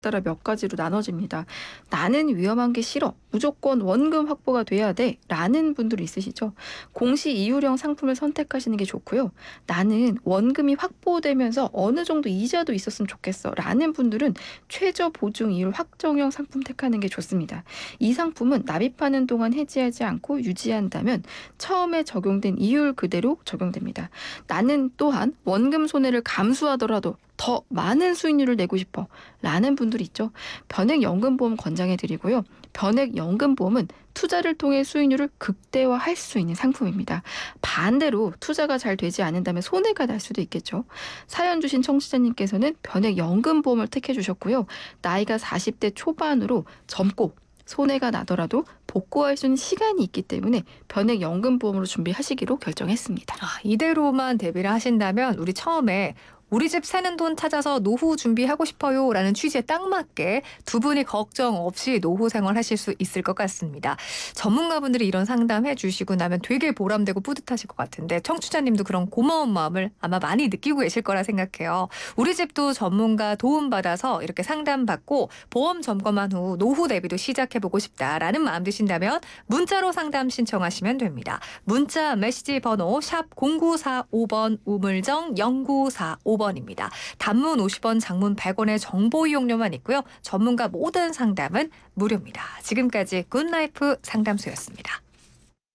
따라 몇 가지로 나눠집니다. 나는 위험한 게 싫어. 무조건 원금 확보가 돼야 돼. 라는 분들이 있으시죠. 공시 이율형 상품을 선택하시는 게 좋고요. 나는 원금이 확보되면서 어느 정도 이자도 있었으면 좋겠어. 라는 분들은 최저 보증 이율 확정형 상품 택하는 게 좋습니다. 이 상품은 납입하는 동안 해지하지 않고 유지한다면 처음에 적용된 이율 그대로 적용됩니다. 나는 또한 원금 손해를 감수하더라도 더 많은 수익률을 내고 싶어 라는 분들이 있죠. 변액연금보험 권장해 드리고요. 변액연금보험은 투자를 통해 수익률을 극대화할 수 있는 상품입니다. 반대로 투자가 잘 되지 않는다면 손해가 날 수도 있겠죠. 사연 주신 청취자님께서는 변액연금보험을 택해 주셨고요. 나이가 40대 초반으로 젊고 손해가 나더라도 복구할 수 있는 시간이 있기 때문에 변액연금보험으로 준비하시기로 결정했습니다. 이대로만 대비를 하신다면 우리 처음에 우리 집 사는 돈 찾아서 노후 준비하고 싶어요 라는 취지에 딱 맞게 두 분이 걱정 없이 노후 생활 하실 수 있을 것 같습니다. 전문가분들이 이런 상담해 주시고 나면 되게 보람되고 뿌듯하실 것 같은데 청취자님도 그런 고마운 마음을 아마 많이 느끼고 계실 거라 생각해요. 우리 집도 전문가 도움받아서 이렇게 상담받고 보험 점검한 후 노후 대비도 시작해보고 싶다라는 마음 드신다면 문자로 상담 신청하시면 됩니다. 문자 메시지 번호 샵 0945번 우물정 0945번입니다. 단문 50원, 장문 100원의 정보 이용료만 있고요. 전문가 모든 상담은 무료입니다. 지금까지 굿라이프 상담소였습니다.